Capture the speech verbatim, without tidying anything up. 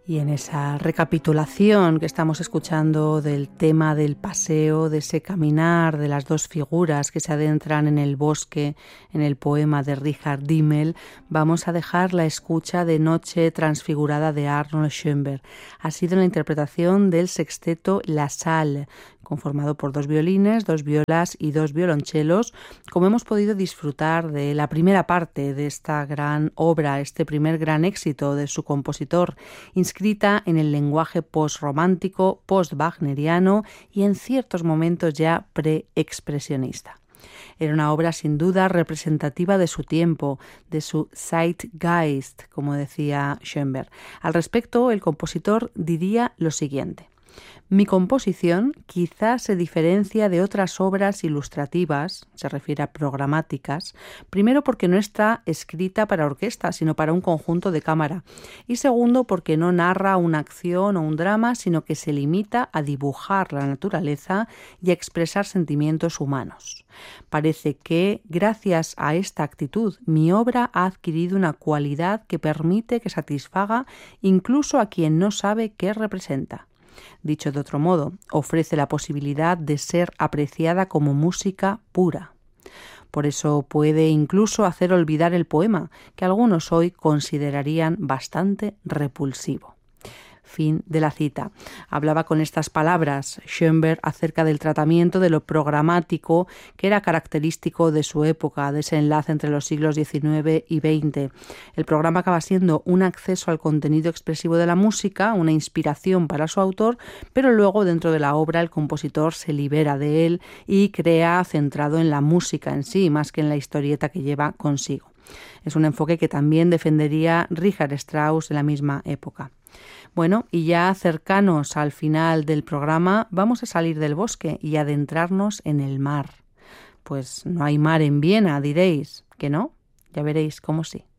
Y en esa recapitulación que estamos escuchando del tema del paseo, de ese caminar de las dos figuras que se adentran en el bosque, en el poema de Richard Dimmel, vamos a dejar la escucha de Noche transfigurada de Arnold Schoenberg. Ha sido la interpretación del sexteto La Salle, conformado por dos violines, dos violas y dos violonchelos, como hemos podido disfrutar de la primera parte de esta gran obra, este primer gran éxito de su compositor, inscrita en el lenguaje postromántico, post-wagneriano y en ciertos momentos ya pre-expresionista. Era una obra sin duda representativa de su tiempo, de su Zeitgeist, como decía Schoenberg. Al respecto, el compositor diría lo siguiente: mi composición quizás se diferencia de otras obras ilustrativas, se refiere a programáticas, primero porque no está escrita para orquesta, sino para un conjunto de cámara, y segundo porque no narra una acción o un drama, sino que se limita a dibujar la naturaleza y a expresar sentimientos humanos. Parece que, gracias a esta actitud, mi obra ha adquirido una cualidad que permite que satisfaga incluso a quien no sabe qué representa. Dicho de otro modo, ofrece la posibilidad de ser apreciada como música pura. Por eso puede incluso hacer olvidar el poema, que algunos hoy considerarían bastante repulsivo. Fin de la cita. Hablaba con estas palabras Schoenberg acerca del tratamiento de lo programático que era característico de su época, de ese enlace entre los siglos diecinueve y veinte. El programa acaba siendo un acceso al contenido expresivo de la música, una inspiración para su autor, pero luego dentro de la obra el compositor se libera de él y crea centrado en la música en sí, más que en la historieta que lleva consigo. Es un enfoque que también defendería Richard Strauss en la misma época. Bueno, y ya cercanos al final del programa, vamos a salir del bosque y adentrarnos en el mar. Pues no hay mar en Viena, diréis. ¿Que no? Ya veréis cómo sí.